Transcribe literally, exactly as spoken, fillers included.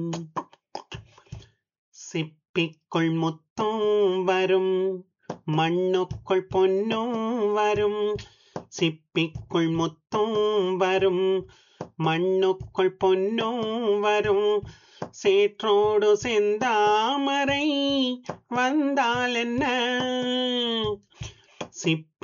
சிப்பிக்குள் முத்தும் வரும், மண்ணுக்குள் பொன்னும் வரும். சிப்பிக்குள் முத்தும் வரும், மண்ணுக்குள் பொன்னும் வரும். சேற்றோடு செந்தாமரை வந்தால் என்ன? சிப்பி